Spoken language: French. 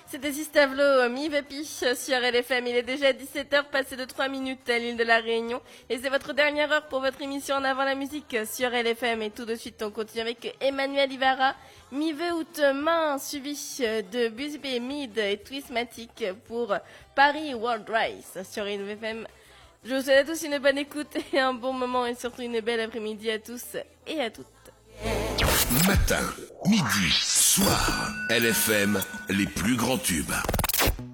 C'était Sistavlo, mi-vepi sur LFM. Il est déjà 17h, passé de 3 minutes à l'île de la Réunion. Et c'est votre dernière heure pour votre émission En avant la musique sur LFM. Et tout de suite, on continue avec Emmanuel Ivara, mi-ve out main, suivi de Busby Mid et Twistmatic pour Paris World Race sur LFM. Je vous souhaite à tous une bonne écoute et un bon moment et surtout une belle après-midi à tous et à toutes. Matin, midi, soir, LFM, les plus grands tubes.